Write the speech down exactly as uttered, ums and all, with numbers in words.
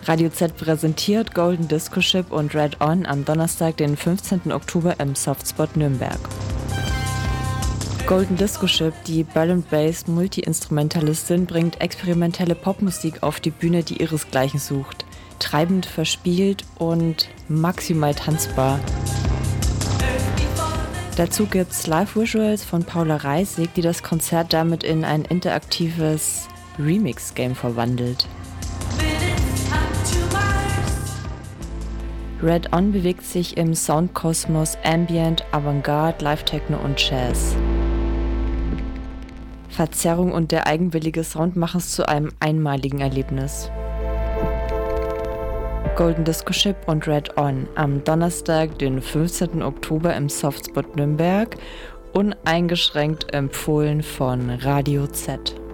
Radio Z präsentiert Golden Disco Ship und Red On am Donnerstag, den fünfzehnten Oktober im Softspot Nürnberg. Golden Disco Ship, die Bell-and-Bass-Multi-Instrumentalistin, bringt experimentelle Popmusik auf die Bühne, die ihresgleichen sucht. Treibend, verspielt und maximal tanzbar. Dazu gibt's Live-Visuals von Paula Reisig, die das Konzert damit in ein interaktives Remix-Game verwandelt. Red On bewegt sich im Soundkosmos Ambient, Avantgarde, Live-Techno und Jazz. Verzerrung und der eigenwillige Sound machen es zu einem einmaligen Erlebnis. Golden Disco Ship und Red On am Donnerstag, den fünfzehnten Oktober im Softspot Nürnberg, uneingeschränkt empfohlen von Radio Z.